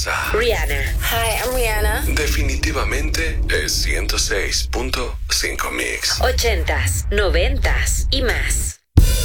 casa. Rihanna. Hi, I'm Rihanna. Definitivamente es 106.5 Mix. 80s, 90s y más.